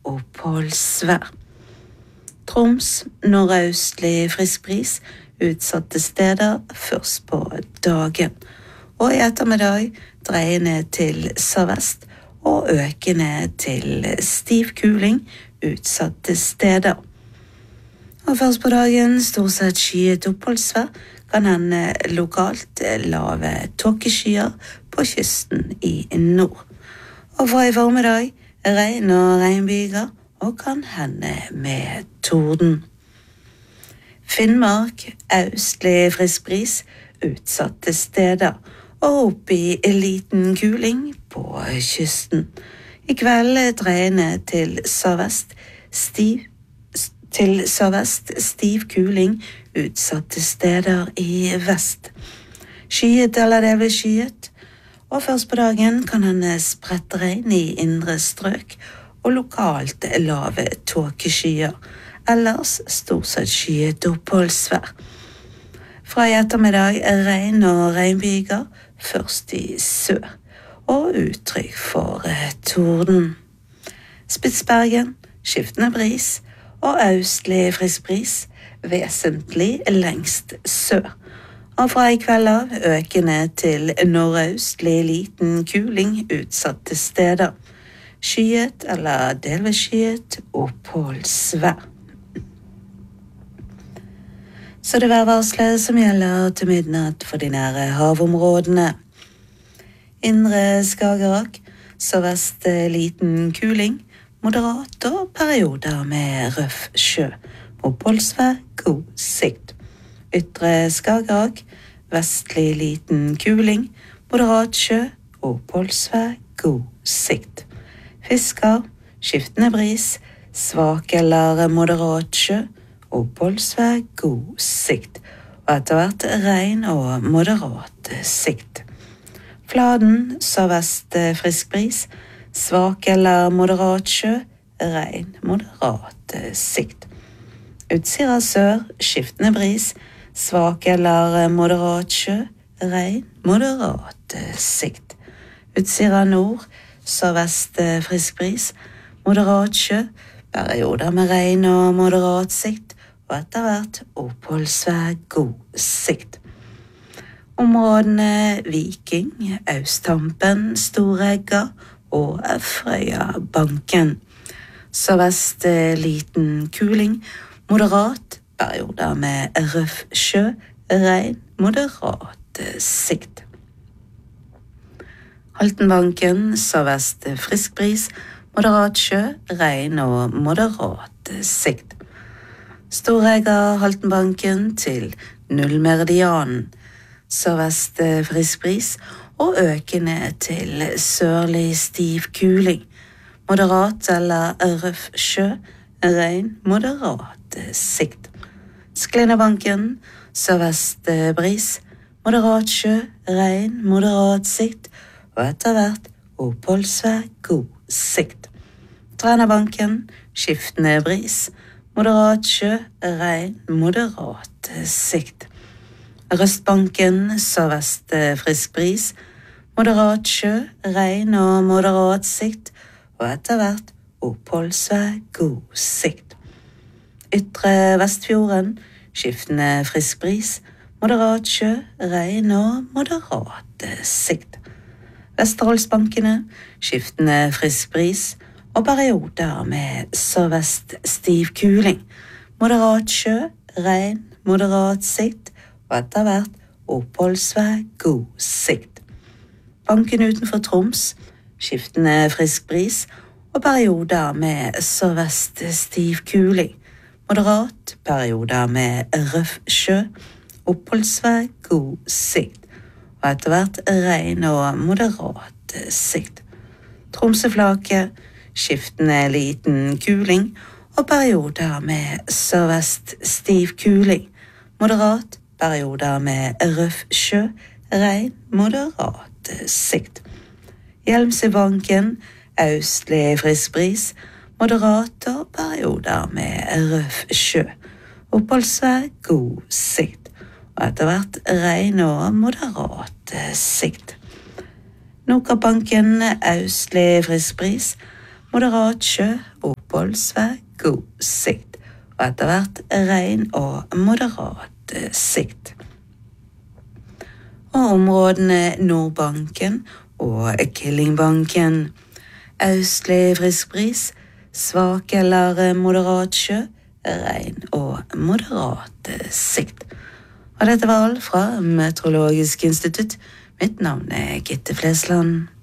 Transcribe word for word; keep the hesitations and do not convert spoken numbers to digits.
oppholdsvær. Troms, nordøstlig frisk bris, utsatte steder først på dagen. Og i ettermiddag dreiende til sørvest og økende til stiv kuling, utsatte steder. Og først på dagen stort sett skyet oppholdsvær, kan hende lokalt lave tåkeskyer på kysten i nord. Og fra i formiddag regn og regnbyger, og kan hende med torden. Finnmark, østlig frisk bris, utsatte steder, og opp i liten kuling på kysten. I kveld dreiende til sørvest, stiv, til sørvest stiv kuling, utsatte steder i vest. Skyet eller delvis skyet, og først på dagen kan hende spredt regn i indre strøk og lokalt lave tåkeskyer, ellers stort sett skyet oppholdsvær. Fra i ettermiddag regn og regnbyger, først i sør, og uttrykk for torden. Spitsbergen, skiftende bris, og østlig frisk bris, vesentlig lengst sør. Og fra i kveld av økende til nordøstlig liten kuling, utsatte steder. Skyet eller delvis skyet oppholdsvær. Så det værvarslet som gjelder til midnatt for de nære havområdene. Indre Skagerrak, sørvest liten kuling, moderat og perioder med røff sjø. Oppholdsvær, god sikt. Ytre Skagerrak, vestlig liten kuling, moderat sjø, oppholdsvær, god sikt. Fisker, skiftende bris, svak eller moderat sjø, oppholdsvær, god sikt. Og etter hvert regn og moderat sikt. Fladen, sørvest frisk bris, svak eller moderat sjø, regn, moderat sikt. Utsira sør, skiftende bris, svak eller moderat sjø, regn, moderat sikt. Utsira nord, sørvest frisk bris, moderat sjø, perioder med regn og moderat sikt, og etter hvert oppholdsvær, god sikt. Områdene Viking, Austhampen, Storegga og Frøyabanken. Sørvest liten kuling, moderat, perioder med røff sjø, regn, moderat sikt. Haltenbanken, sørvest frisk bris, moderat sjø, regn og moderat sikt. Storegga Haltenbanken til nullmeridianen, sørvest frisk bris og økende til sørlig stiv kuling, moderat eller røff sjø, regn, moderat sikt. Sklinnabanken, sørvest bris, moderat sjø, regn, moderat sikt, og etter hvert oppholdsvær, god sikt. Trænabanken, skiftende bris, moderat sjø, regn, moderat sikt. Røstbanken, sørvest frisk bris, moderat sjø, regn og moderat sikt, og etter hvert oppholdsvær, god sikt. Ytre Vestfjorden, skiftende frisk bris, moderat sjø, regn og moderat sikt. Vesterholdsbankene, skiftende frisk bris, og perioder med sørvest stiv kuling, moderat sjø, regn, moderat sikt, og etter hvert oppholdsvær, god sikt. Banken utenfor Troms, skiftende frisk bris, og perioder med sørvest stiv kuling, moderat, perioder med røff sjø, oppholdsvær, god sikt, og etter hvert regn og moderat sikt. Tromsøflake, skiftende liten kuling, og perioder med sørvest stiv kuling, moderat, perioder med røff sjø, regn, moderat sikt. Hjelmsøybanken, østlig frisk bris, moderat og perioder med røff sjø, oppholdsvær, god sikt, og etter hvert regn og moderat sikt. Nokabanken, østlig frisk bris, moderat sjø, oppholdsvær, god sikt, og etter hvert regn og moderat sikt. Og områdene Nordbanken og Killingbanken, østlig frisk bris, svak eller moderat sjø, regn og moderat sikt. Og dette var alt fra Meteorologisk institutt. Mitt navn er Gitte Flesland.